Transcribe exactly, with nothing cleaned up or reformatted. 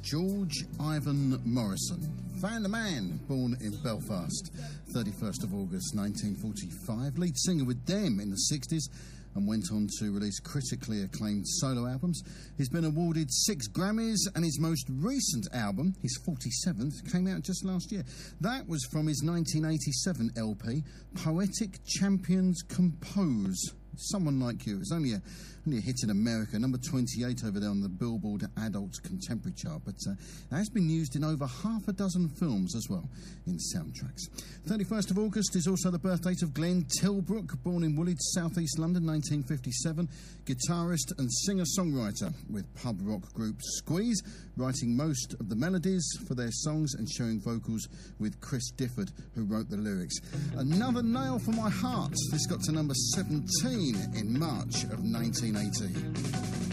George Ivan Morrison. Found a man, born in Belfast, thirty-first of August nineteen forty-five, lead singer with Them in the sixties, and went on to release critically acclaimed solo albums. He's been awarded six Grammys, and his most recent album, his forty-seventh, came out just last year. That was from his nineteen eighty-seven L P, Poetic Champions Compose. Someone Like You. It's only a, only a hit in America, number twenty-eight over there on the Billboard Adult Contemporary chart, but uh, it has been used in over half a dozen films as well, in soundtracks. thirty-first of August is also the birth date of Glenn Tilbrook, born in Woolwich, South East London, nineteen fifty-seven, guitarist and singer-songwriter with pub rock group Squeeze, writing most of the melodies for their songs and sharing vocals with Chris Difford, who wrote the lyrics. Another nail for my heart. This got to number seventeen in March of nineteen eighty.